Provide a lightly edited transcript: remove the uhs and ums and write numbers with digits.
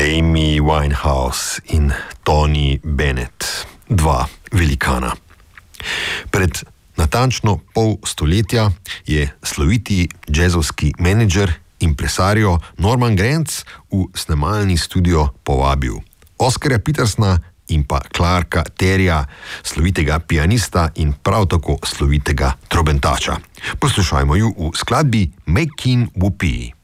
Amy Winehouse in Tony Bennett, dva velikana. Pred natančno pol stoletja je sloviti jazzovski menedžer in impresario Norman Granz v snemalni studio povabil Oscarja Petersna in pa Clarka Terryja, slovitega pianista in prav tako slovitega trobentača. Poslušajmo ju v skladbi Making Whoopee.